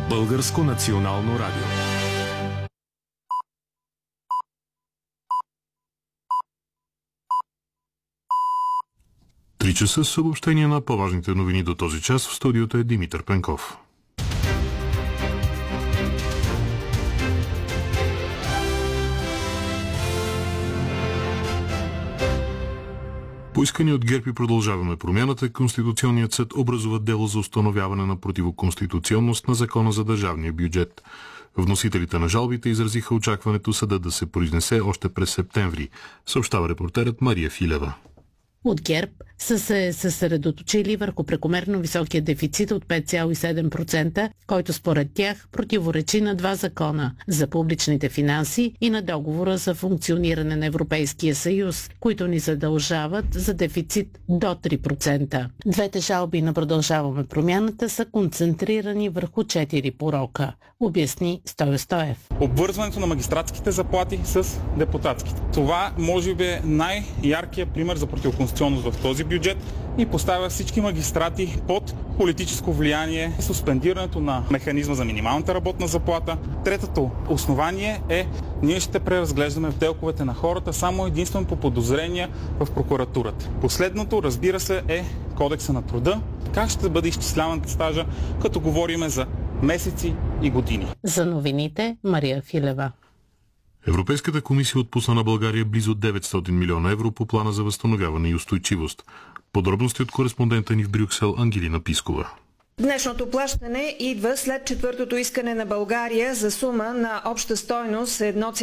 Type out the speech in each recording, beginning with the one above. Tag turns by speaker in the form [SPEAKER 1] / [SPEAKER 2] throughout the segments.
[SPEAKER 1] Българско национално радио.
[SPEAKER 2] Три часа с съобщение на по-важните новини до този час. В студиото е Димитър Пенков. Поискани от ГЕРБ и Продължаваме промяната, Конституционният съд образува дело за установяване на противоконституционност на Закона за държавния бюджет. Вносителите на жалбите изразиха очакването съда да се произнесе още през септември, съобщава репортерът Мария Филева.
[SPEAKER 3] От ГЕРБ са се съсредоточили върху прекомерно високия дефицит от 5,7%, който според тях противоречи на два закона – за публичните финанси и на договора за функциониране на Европейския съюз, които ни задължават за дефицит до 3%. Двете жалби на Продължаваме промяната са концентрирани върху 4 порока, обясни Стою Стоев.
[SPEAKER 4] Обвързването на магистратските заплати с депутатските. Това може би е най-яркият пример за противоконституционност в този бюджет и поставя всички магистрати под политическо влияние, суспендирането на механизма за минималната работна заплата. Третото основание е, ние ще преразглеждаме в делковете на хората само единствено по подозрения в прокуратурата. Последното, разбира се, е Кодекса на труда. Как ще бъде изчисляван стажа, като говорим за месеци и години.
[SPEAKER 3] За новините Мария Филева.
[SPEAKER 2] Европейската комисия отпусна на България близо 900 милиона евро по плана за възстановяване и устойчивост. Подробности от кореспондента ни в Брюксел Ангелина Пискова.
[SPEAKER 5] Днешното плащане идва след четвъртото искане на България за сума на обща стойност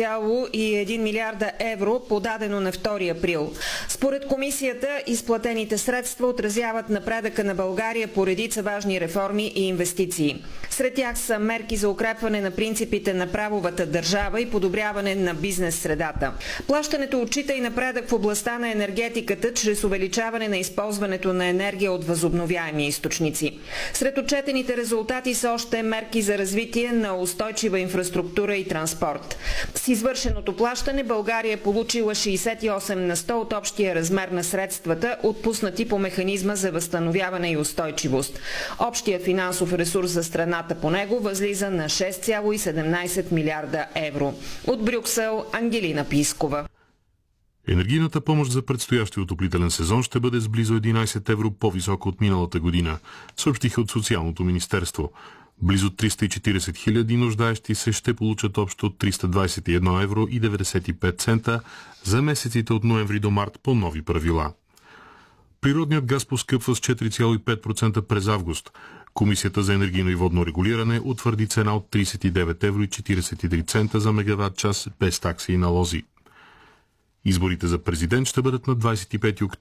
[SPEAKER 5] 1,1 милиарда евро, подадено на 2 април. Според комисията, изплатените средства отразяват напредъка на България по редица важни реформи и инвестиции. Сред тях са мерки за укрепване на принципите на правовата държава и подобряване на бизнес средата. Плащането отчита и напредък в областта на енергетиката чрез увеличаване на използването на енергия от възобновяеми източници. Сред отчетените резултати са още мерки за развитие на устойчива инфраструктура и транспорт. С извършеното плащане България е получила 68 на 100 от общия размер на средствата, отпуснати по механизма за възстановяване и устойчивост. Общият финансов ресурс за страната по него възлиза на 6,17 милиарда евро. От Брюксел Ангелина Пискова.
[SPEAKER 2] Енергийната помощ за предстоящия отоплителен сезон ще бъде с близо 11 евро по-висока от миналата година, съобщиха от Социалното министерство. Близо 340 хиляди нуждаещи се ще получат общо 321 евро и 95 цента за месеците от ноември до март по нови правила. Природният газ поскъпва с 4,5% през август. Комисията за енергийно и водно регулиране утвърди цена от 39 евро и 43 цента за мегаватт час без такси и налози. Изборите за президент ще бъдат на 25